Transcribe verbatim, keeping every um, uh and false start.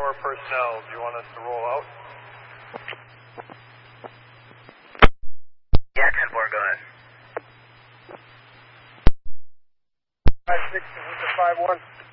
four personnel, do you want us to roll out? Yeah, ten four, go ahead. five six to five one.